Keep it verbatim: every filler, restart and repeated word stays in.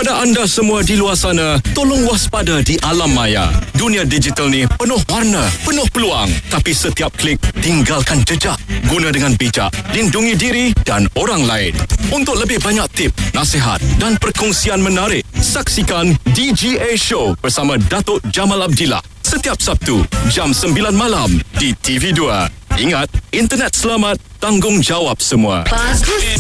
Kepada anda semua di luar sana, tolong waspada di alam maya. Dunia digital ni penuh warna, penuh peluang. Tapi setiap klik, tinggalkan jejak. Guna dengan bijak, lindungi diri dan orang lain. Untuk lebih banyak tip, nasihat dan perkongsian menarik, saksikan D G A Show bersama Datuk Jamal Abdillah setiap Sabtu jam sembilan malam di T V dua. Ingat, internet selamat, tanggungjawab semua. Bagus.